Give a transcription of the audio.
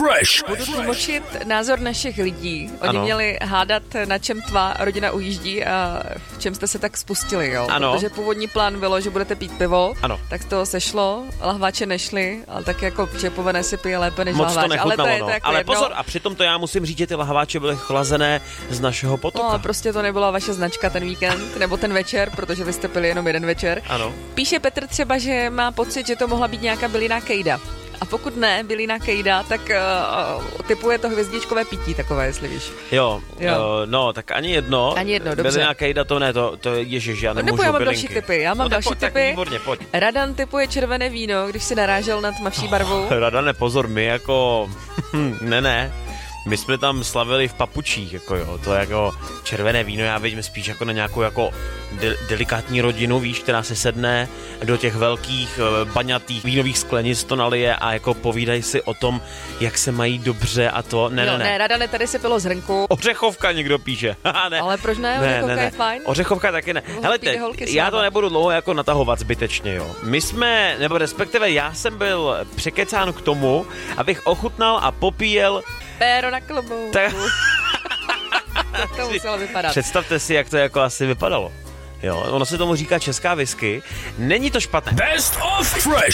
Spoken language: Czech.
Fresh. Budu tlumočit názor našich lidí. Oni Ano. měli hádat, na čem tvá rodina ujíždí a v čem jste se tak spustili, jo? Ano. Protože původní plán bylo, že budete pít pivo, Ano. tak z toho sešlo, lahváče nešly, ale tak jako čepované si pije lépe než Moc lahváč. to nechutnalo, ale to je jako Ale jedno. pozor, a přitom to já musím říct, že ty lahváče byly chlazené z našeho potoka. No, ale prostě to nebyla vaše značka ten víkend, nebo ten večer, protože vy jste pili jenom jeden večer. Ano. Píše Petr třeba, že má pocit, že to mohla být nějaká bylina kejda. A pokud ne, bylina kejda, tak typuje to hvězdičkové pití takové, jestli víš. Jo. Jo. No, tak ani jedno. Ani jedno, dobře. Byly nějaké to ne, to ježiš, já nemůžu Nebo já mám bylinky. další typy, Tak typy. výborně, pojď. Radan typuje červené víno, když si narážel na tmavší barvu. Radane, pozor, my jako... ne. My jsme tam slavili v papučích, jako jo, to je jako červené víno, já vidím spíš jako na nějakou jako delikátní rodinu, víš, která se sedne do těch velkých baňatých vínových sklenic, to nalije a jako povídají si o tom, jak se mají dobře a to, ne. Radane, tady se pilo z hrnku. Ořechovka někdo píše. Ne. Ale proč ne? Ořechovka je fajn. Ořechovka taky ne. Mohou Hele, pít holky s já váma. to nebudu dlouho jako natahovat zbytečně, jo. My jsme, nebo respektive já jsem byl překecán k tomu, abych ochutnal a popíjel. Péro na klobouk. Tak... Tak to muselo vypadat. Představte si, jak to jako asi vypadalo. Jo, ono se tomu říká česká whisky. Není to špatné. Best of Fresh.